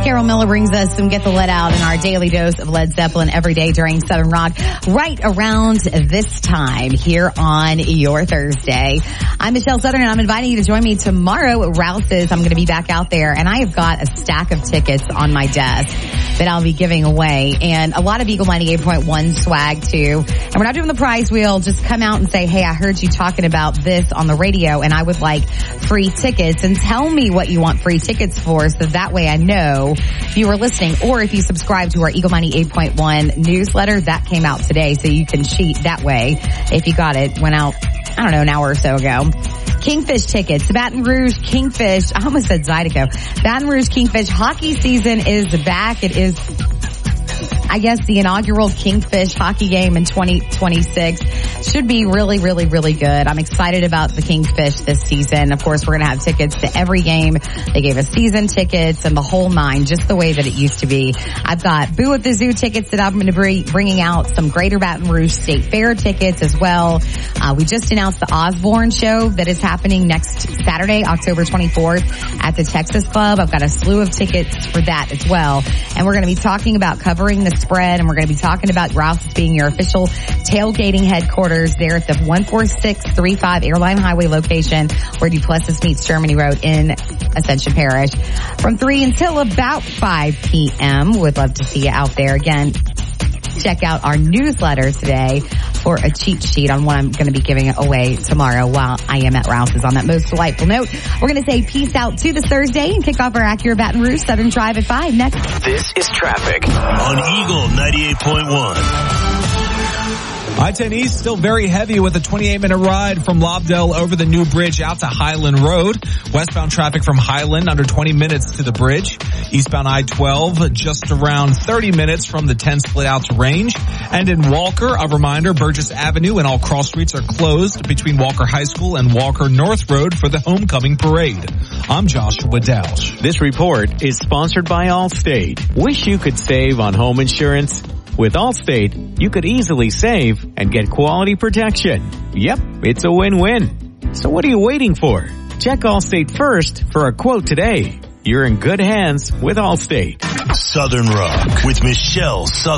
Carol Miller brings us some Get the Lead Out in our daily dose of Led Zeppelin every day during Southern Rock right around this time here on your Thursday. I'm Michelle Southern and I'm inviting you to join me tomorrow at Rouse's. I'm going to be back out there and I have got a stack of tickets on my desk that I'll be giving away and a lot of Eagle 98.1 swag too. And we're not doing the prize wheel. Just come out and say, hey, I heard you talking about this on the radio and I would like free tickets, and tell me what you want free tickets for so that way I know if you were listening, or if you subscribe to our Eagle 98.1 newsletter that came out today, so you can cheat that way if you got it. Went out, I don't know, an hour or so ago. Kingfish tickets. The Baton Rouge Kingfish, I almost said Zydeco. Baton Rouge Kingfish hockey season is back. It is, I guess, the inaugural Kingfish hockey game in 2026. Should be really, really, really good. I'm excited about the Kingfish this season. Of course, we're going to have tickets to every game. They gave us season tickets and the whole nine, just the way that it used to be. I've got Boo at the Zoo tickets that I'm going to be bringing out, some Greater Baton Rouge State Fair tickets as well. We just announced the Osborne show that is happening next Saturday, October 24th at the Texas Club. I've got a slew of tickets for that as well. And we're going to be talking about covering the spread, and we're going to be talking about Rouse's being your official tailgating headquarters there at the 14635 Airline Highway location where Duplessis meets Germany Road in Ascension Parish from 3 until about 5 p.m. Would love to see you out there. Again, check out our newsletter today for a cheat sheet on what I'm going to be giving away tomorrow while I am at Rouse's. On that most delightful note, we're going to say peace out to this Thursday and kick off our Acura Baton Rouge Southern Drive at 5 next. This is traffic on Eagle 98.1. I-10 East still very heavy with a 28-minute ride from Lobdell over the new bridge out to Highland Road. Westbound traffic from Highland under 20 minutes to the bridge. Eastbound I-12 just around 30 minutes from the 10 split out to Range. And in Walker, a reminder, Burgess Avenue and all cross streets are closed between Walker High School and Walker North Road for the homecoming parade. I'm Joshua Dausch. This report is sponsored by Allstate. Wish you could save on home insurance? With Allstate, you could easily save and get quality protection. Yep, it's a win-win. So what are you waiting for? Check Allstate first for a quote today. You're in good hands with Allstate. Southern Rock with Michelle Southern.